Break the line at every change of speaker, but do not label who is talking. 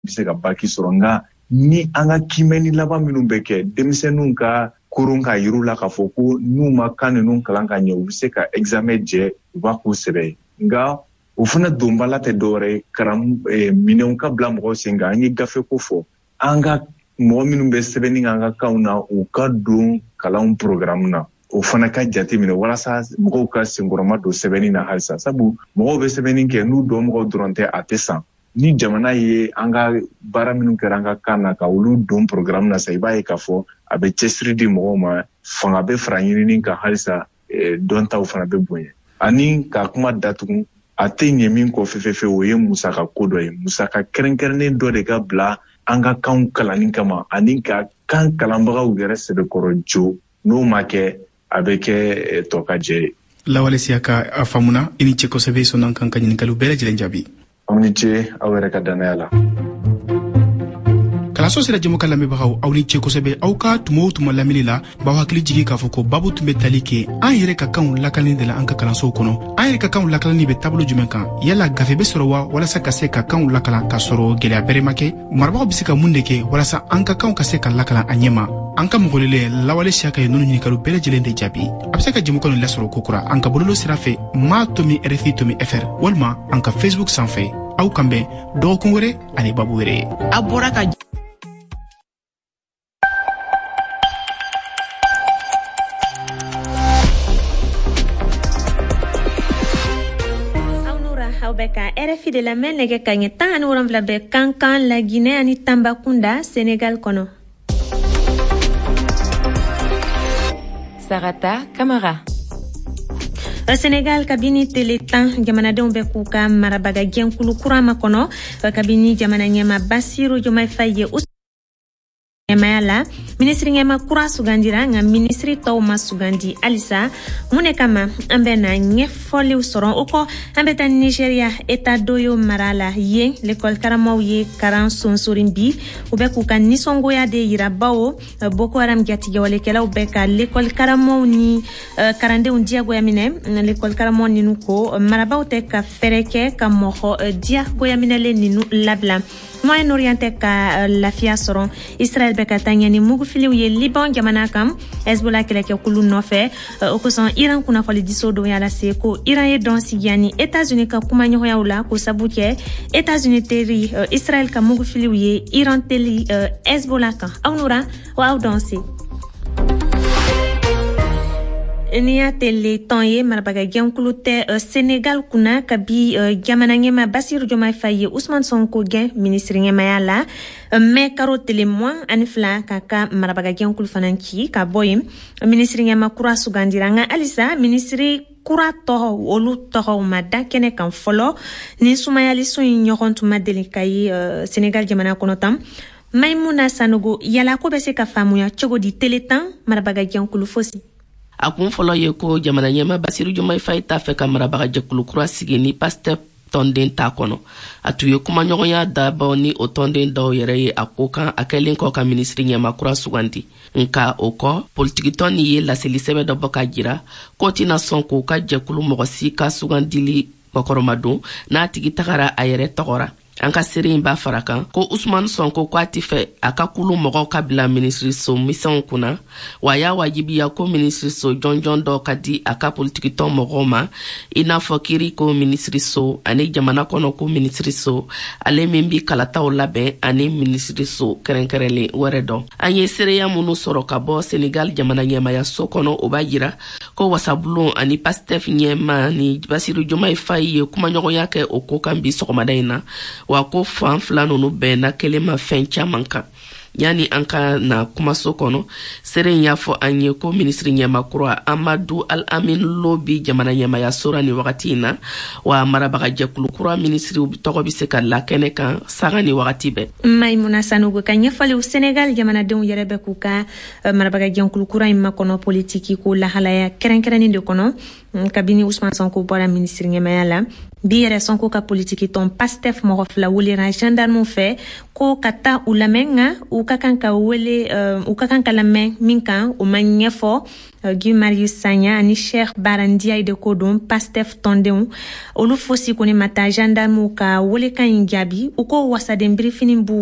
bise ka baki sɔrɔ nka ni an ka kimɛni laban minnu bɛ kɛ denmisɛnninw ka koron ka yiru la k'a fɔ ko n'u ma kan ninnu kalan ka ɲɛ u bɛ se ka examen jɛ u b'a k'u sɛbɛ nka o fana donbala tɛ dɔwɛrɛ ye minɛnw ka bila mɔgɔw sen kan an ye gafe ko fɔ an ka mɔgɔ minnu bɛ sɛbɛnni an ka kanw na u ka don kalanw programme na o fana ka jate minɛ walasa mɔgɔw ka senkɔrɔma don sɛbɛnni na halisa sabu mɔgɔw bɛ sɛbɛnni kɛ n'u dɔn mɔgɔw dɔrɔn tɛ a tɛ san ni jamana ye an ka baara minnu kɛra an ka kan na ka olu don programme na sa i b'a ye k'a fɔ a bɛ cɛsiri di mɔgɔw ma fanga bɛ fara ɲinini kan halisa dɔntaw fana bɛ bonya ani ka kuma datugu a tɛ ɲɛ min kɔ fefefe o ye musaka ko dɔ ye musaka kɛrɛnkɛrɛnnen dɔ de ka bila an ka kanw kalanni kama ani ka kan kalanbagaw yɛrɛ sɛbɛkɔrɔ jo n'o ma kɛ a bɛ kɛ tɔ ka jɛ ye.
Lawale Siaka a faamuna i ni ce kosɛbɛ sɔnna kan ka ɲininkaliw bɛɛ lajɛlen jaabi.
Aw ni ce aw yɛrɛ ka danaya la.
Kalanso sera jɛmu ka lamɛnbagaw aw ni ce kosɛbɛ aw ka tuma o tuma lamɛnni la b'aw hakili jigi k'a fɔ ko baabu tun bɛ tali kɛ an yɛrɛ ka kanw lakalani de la an ka kalansow kɔnɔ an yɛrɛ ka kanw lakalani bɛ taabolo jumɛn kan yala gafe bɛ sɔrɔ wa walasa ka se ka kanw lakalan k'a sɔrɔ gɛlɛya bɛrɛ ma kɛ marabagaw bɛ se ka mun de kɛ walasa an ka kanw ka se ka lakalan a ɲɛma an ka mɔgɔlele Lawale Siaka ye ninnu ɲininkaliw bɛɛ lajɛlen de jaabi a bɛ se ka jɛmukan nin lasɔrɔ kokura an ka bɔlɔlɔ sira fɛ maa tomi RFI tomi FR walima an ka Facebook sanfɛ aw kan bɛn dɔgɔkun wɛrɛ ani baabu wɛrɛ
a bɔra ka
Beka RFI de la men nege ka ɲɛ 17 bɛ kankan la Guinée ani Tambacounda Sénégal kɔnɔ.
Sarata Camara.
Sénégal kabini tele 10 jamanadenw bɛ k'u ka marabaga jɛnkulu kura ma kɔnɔ kabini jamana ɲɛma Bassirou Diomaye Faye ye Mayala ministri ngema kura sugandira nga ministri tɔw ma sugandi alisa mun de kama an bɛ na ɲɛfɔliw sɔrɔ o kɔ an bɛ taa Nigeria eta doyo marala ye l'école karamɔgɔw ye karan sonsorin bi u bɛ k'u ka nisɔngoya de yira bawo Boko Haram jatigɛwalekɛlaw bɛ ka l'école karamɔgɔw ni karandenw diyagoya minɛ l'école karamɔgɔ ninu ko marabaw tɛ ka fɛrɛ kɛ ka mɔgɔ diyagoya minɛlen ninu labila Moyen-Orient ka lafiya sɔrɔ Israel bɛ ka taa ɲɛ ni mugufiliw ye Liban jamana kan Hezbollah kɛlɛkɛkulu nɔfɛ o kosɔn Iran kunnafoli diso don yala se ko Iran ye dɔn sigiya ni États-Unis ka kumaɲɔgɔnyaw la ko sabu kɛ États-Unis teri Israel ka mugufiliw ye Iran teli Hezbollah kan aw nura wa aw dɔn se Nia tele ton ye marabaga jɛnkulu tɛ Sénégal kunna kabi jamana ɲɛma Bassirou Diomaye Faye Ousmane Sonko gɛn ministre ɲɛmaya la mais karo tele mois ani fila ka ka marabaga jɛnkulu fana ci ka bɔ yen ministre ɲɛma kura sugandira nka alisa ministre kura tɔgɔ olu tɔgɔw ma da kɛnɛ kan fɔlɔ ni sumayaliso in ɲɔgɔn tun ma deli ka ye Sénégal jamana kɔnɔ tan Maimouna Sanogo yala ko bɛ se ka faamuya cogo di tele 10 marabaga jɛnkulu fosi
a kun fɔlɔ ye ko jamana ɲɛma Bassirou Diomaye Faye t'a fɛ ka marabaga jɛkulu kura sigi ni Pastef tɔnden t'a kɔnɔ a tun ye kumaɲɔgɔnya dabɔ ni o tɔnden dɔw yɛrɛ ye a ko kan a kɛlen kɔ ka ministri ɲɛma kura sugandi nka o kɔ politikitɔn ni ye laseli sɛbɛ dɔ bɔ ka jira ko tɛna sɔn k'o ka jɛkulu mɔgɔ si ka sugandili kɔkɔrɔmadon n'a tigi tagara a yɛrɛ tɔgɔra an ka seere in b'a fara kan ko Ousmane Sonko ko a tɛ fɛ a ka kulu mɔgɔw ka bila ministre so misɛnw kunna wa a y'a wajibiya ko ministre so jɔnjɔn dɔ ka di a ka politikitɔn mɔgɔw ma i n'a fɔ kiri ko ministre so ani jamana kɔnɔ ko ministre so ale min bi kalataw labɛn ani ministre so kɛrɛnkɛrɛnlen wɛrɛ dɔ an ye seereya minnu sɔrɔ ka bɔ Sénégal jamana ɲɛmaya so kɔnɔ o b'a jira ko wasabulon ani Pastef ɲɛma ni Bassirou Diomaye Faye ye kumaɲɔgɔnya kɛ o ko kan bi sɔgɔmada in na wa ko fan fila nunu bɛnna kelen ma fɛn caman kan yani an ka na kumaso kɔnɔ seere y'a fɔ an ye ko ministri ɲɛmakura Amadou Al-Amin Lo bi jamana ɲɛmaya sora ni wagati in na wa marabaga jɛkulu kura ministriw tɔgɔ bɛ se ka lakɛnɛ kan saga ni wagati bɛɛ.
Maimouna Sanogo ka ɲɛfɔliw Sénégal jamanadenw yɛrɛ bɛ k'u ka marabaga jɛkulu kura in makɔnɔ politiki ko lahalaya kɛrɛnkɛrɛnnen de kɔnɔ kabini Ousmane Sonko bɔra ministri ɲɛmaya la bi yɛrɛ Sonko ka politiki tɔn Pastef mɔgɔ fila welera gendarmew fɛ ko ka taa u lamɛn nka u u ka kan ka wele u ka kan ka lamɛn min kan o ma ɲɛfɔ Guy Marius Sagna ani Cheikh Barandiaye de Kodon Pastef tɔndenw olu fosi kɔni ma taa gendarmew ka welekan in jaabi u ko wasaden birifinin b'u